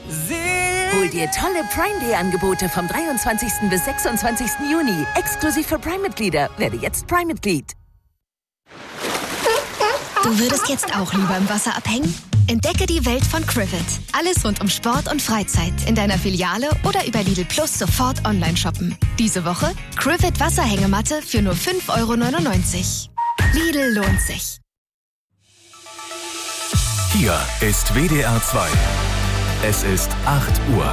Hol dir tolle Prime-Day-Angebote vom 23. bis 26. Juni. Exklusiv für Prime-Mitglieder. Werde jetzt Prime-Mitglied. Du würdest jetzt auch lieber im Wasser abhängen? Entdecke die Welt von Crivet. Alles rund um Sport und Freizeit in deiner Filiale oder über Lidl Plus sofort online shoppen. Diese Woche Crivet Wasserhängematte für nur 5,99 €. Lidl lohnt sich. Hier ist WDR 2. Es ist 8 Uhr.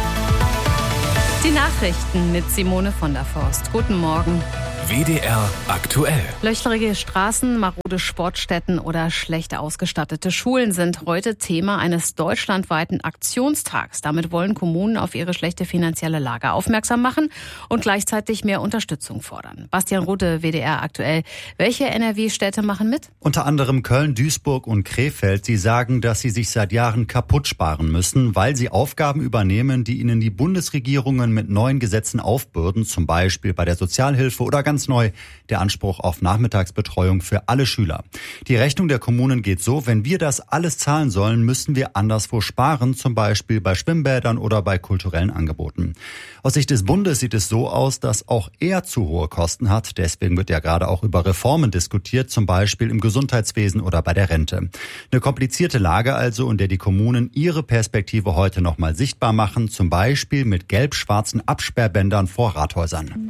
Die Nachrichten mit Simone von der Forst. Guten Morgen. WDR aktuell. Löcherige Straßen, marode Sportstätten oder schlecht ausgestattete Schulen sind heute Thema eines deutschlandweiten Aktionstags. Damit wollen Kommunen auf ihre schlechte finanzielle Lage aufmerksam machen und gleichzeitig mehr Unterstützung fordern. Bastian Rode, WDR aktuell. Welche NRW-Städte machen mit? Unter anderem Köln, Duisburg und Krefeld. Sie sagen, dass sie sich seit Jahren kaputt sparen müssen, weil sie Aufgaben übernehmen, die ihnen die Bundesregierungen mit neuen Gesetzen aufbürden, zum Beispiel bei der Sozialhilfe oder ganz neu der Anspruch auf Nachmittagsbetreuung für alle Schüler. Die Rechnung der Kommunen geht so: Wenn wir das alles zahlen sollen, müssen wir anderswo sparen, zum Beispiel bei Schwimmbädern oder bei kulturellen Angeboten. Aus Sicht des Bundes sieht es so aus, dass auch er zu hohe Kosten hat. Deswegen wird ja gerade auch über Reformen diskutiert, zum Beispiel im Gesundheitswesen oder bei der Rente. Eine komplizierte Lage also, in der die Kommunen ihre Perspektive heute nochmal sichtbar machen, zum Beispiel mit gelb-schwarzen Absperrbändern vor Rathäusern.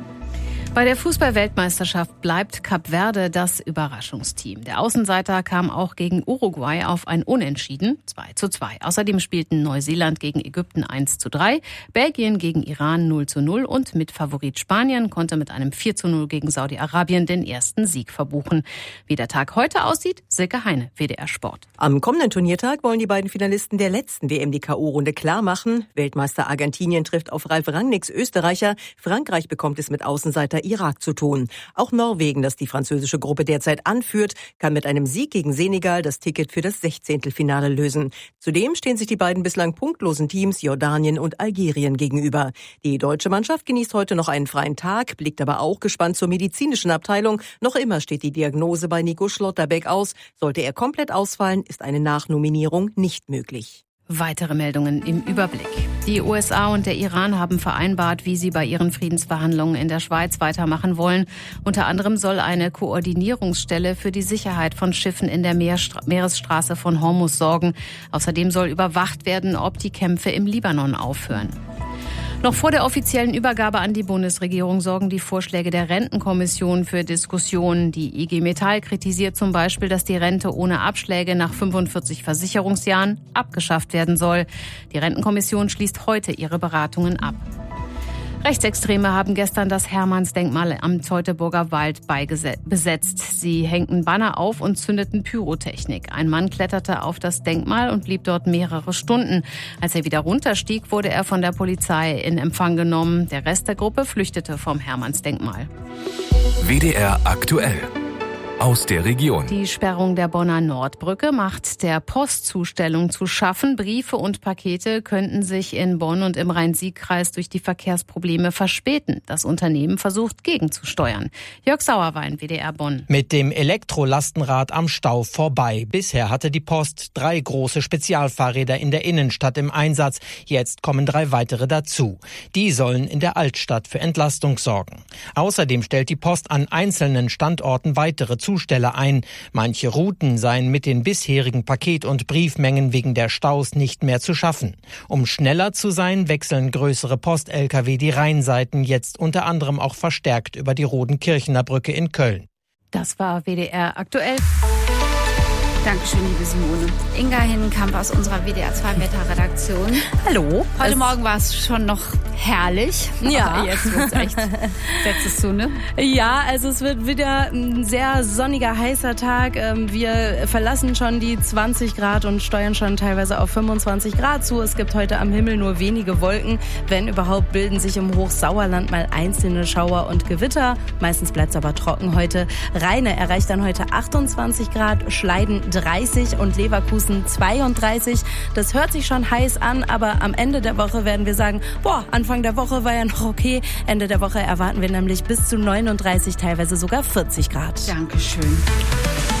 Bei der Fußball-Weltmeisterschaft bleibt Kap Verde das Überraschungsteam. Der Außenseiter kam auch gegen Uruguay auf ein Unentschieden 2:2. Außerdem spielten Neuseeland gegen Ägypten 1:3, Belgien gegen Iran 0:0 und Mitfavorit Spanien konnte mit einem 4:0 gegen Saudi-Arabien den ersten Sieg verbuchen. Wie der Tag heute aussieht, Silke Heine, WDR Sport. Am kommenden Turniertag wollen die beiden Finalisten der letzten WM die K.O.-Runde klar machen. Weltmeister Argentinien trifft auf Ralf Rangnicks Österreicher. Frankreich bekommt es mit Außenseiter Irak zu tun. Auch Norwegen, das die französische Gruppe derzeit anführt, kann mit einem Sieg gegen Senegal das Ticket für das 16. lösen. Zudem stehen sich die beiden bislang punktlosen Teams Jordanien und Algerien gegenüber. Die deutsche Mannschaft genießt heute noch einen freien Tag, blickt aber auch gespannt zur medizinischen Abteilung. Noch immer steht die Diagnose bei Nico Schlotterbeck aus. Sollte er komplett ausfallen, ist eine Nachnominierung nicht möglich. Weitere Meldungen im Überblick. Die USA und der Iran haben vereinbart, wie sie bei ihren Friedensverhandlungen in der Schweiz weitermachen wollen. Unter anderem soll eine Koordinierungsstelle für die Sicherheit von Schiffen in der Meeresstraße von Hormuz sorgen. Außerdem soll überwacht werden, ob die Kämpfe im Libanon aufhören. Noch vor der offiziellen Übergabe an die Bundesregierung sorgen die Vorschläge der Rentenkommission für Diskussionen. Die IG Metall kritisiert zum Beispiel, dass die Rente ohne Abschläge nach 45 Versicherungsjahren abgeschafft werden soll. Die Rentenkommission schließt heute ihre Beratungen ab. Rechtsextreme haben gestern das Hermannsdenkmal am Teutoburger Wald besetzt. Sie hängten Banner auf und zündeten Pyrotechnik. Ein Mann kletterte auf das Denkmal und blieb dort mehrere Stunden. Als er wieder runterstieg, wurde er von der Polizei in Empfang genommen. Der Rest der Gruppe flüchtete vom Hermannsdenkmal. WDR aktuell. Aus der Region. Die Sperrung der Bonner Nordbrücke macht der Postzustellung zu schaffen. Briefe und Pakete könnten sich in Bonn und im Rhein-Sieg-Kreis durch die Verkehrsprobleme verspäten. Das Unternehmen versucht gegenzusteuern. Jörg Sauerwein, WDR Bonn. Mit dem Elektrolastenrad am Stau vorbei. Bisher hatte die Post 3 große Spezialfahrräder in der Innenstadt im Einsatz. Jetzt kommen 3 weitere dazu. Die sollen in der Altstadt für Entlastung sorgen. Außerdem stellt die Post an einzelnen Standorten weitere Zusteller ein. Manche Routen seien mit den bisherigen Paket- und Briefmengen wegen der Staus nicht mehr zu schaffen. Um schneller zu sein, wechseln größere Post-Lkw die Rheinseiten jetzt unter anderem auch verstärkt über die Rodenkirchener Brücke in Köln. Das war WDR aktuell. Dankeschön, liebe Simone. Inga Hinnenkamp aus unserer WDR 2 Wetterredaktion. Hallo. Heute Morgen war es schon noch herrlich. Ja. Aber jetzt wird's echt, setzt es zu, ne? Ja, also es wird wieder ein sehr sonniger, heißer Tag. Wir verlassen schon die 20 Grad und steuern schon teilweise auf 25 Grad zu. Es gibt heute am Himmel nur wenige Wolken. Wenn überhaupt, bilden sich im Hochsauerland mal einzelne Schauer und Gewitter. Meistens bleibt es aber trocken heute. Rheine erreicht dann heute 28 Grad, Schleiden 30 und Leverkusen 32. Das hört sich schon heiß an, aber am Ende der Woche werden wir sagen, Anfang der Woche war ja noch okay. Ende der Woche erwarten wir nämlich bis zu 39, teilweise sogar 40 Grad. Dankeschön.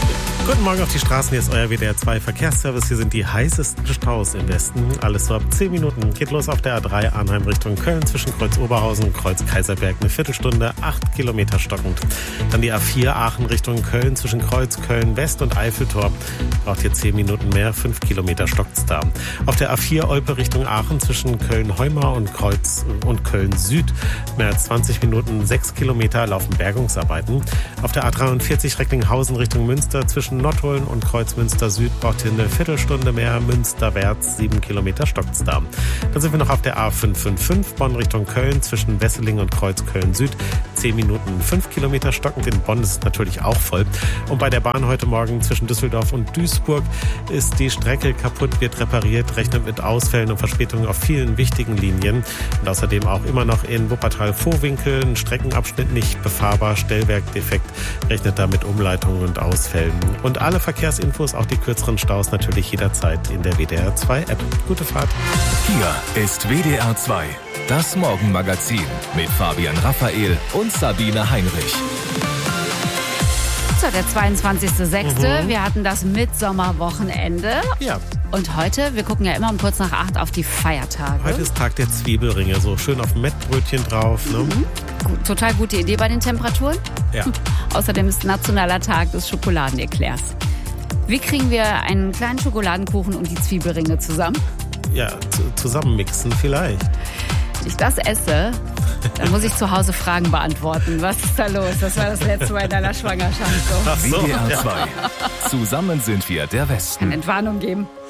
Guten Morgen auf die Straßen, hier ist euer WDR 2 Verkehrsservice. Hier sind die heißesten Staus im Westen. Alles so ab 10 Minuten. Geht los auf der A3 Arnheim Richtung Köln zwischen Kreuz Oberhausen und Kreuz Kaiserberg. Eine Viertelstunde, 8 Kilometer stockend. Dann die A4 Aachen Richtung Köln zwischen Kreuz Köln West und Eiffeltor. Braucht hier 10 Minuten mehr, 5 Kilometer stockt's da. Auf der A4 Olpe Richtung Aachen zwischen Köln-Heumar und Kreuz und Köln Süd. Mehr als 20 Minuten, 6 Kilometer laufen Bergungsarbeiten. Auf der A43 Recklinghausen Richtung Münster zwischen Nottuln und Kreuzmünster Süd braucht hier eine Viertelstunde mehr, Münsterwärts 7 Kilometer stockt's da. Dann sind wir noch auf der A555 Bonn Richtung Köln zwischen Wesseling und Kreuz Köln Süd. 10 Minuten, 5 Kilometer stockend. In Bonn ist es natürlich auch voll. Und bei der Bahn heute Morgen zwischen Düsseldorf und Duisburg ist die Strecke kaputt, wird repariert, rechnet mit Ausfällen und Verspätungen auf vielen wichtigen Linien. Und außerdem auch immer noch in Wuppertal-Vohwinkel ein Streckenabschnitt nicht befahrbar, Stellwerk defekt, rechnet da mit Umleitungen und Ausfällen. Und alle Verkehrsinfos, auch die kürzeren Staus, natürlich jederzeit in der WDR 2 App. Gute Fahrt. Hier ist WDR 2, das Morgenmagazin mit Fabian Raphael und Sabine Heinrich. So, der 22.06. Wir hatten das Mitsommerwochenende. Ja. Und heute, wir gucken ja immer um kurz nach 8 auf die Feiertage. Heute ist Tag der Zwiebelringe, so schön auf Mettbrötchen drauf. Ne? Total gute Idee bei den Temperaturen. Ja. Außerdem ist nationaler Tag des Schokoladeneklärs. Wie kriegen wir einen kleinen Schokoladenkuchen und die Zwiebelringe zusammen? Ja, zusammenmixen vielleicht. Wenn ich das esse, dann muss ich zu Hause Fragen beantworten. Was ist da los? Das war das letzte Mal in deiner Schwangerschaft so. WDR 2. Zusammen sind wir der Westen. Kann Entwarnung geben.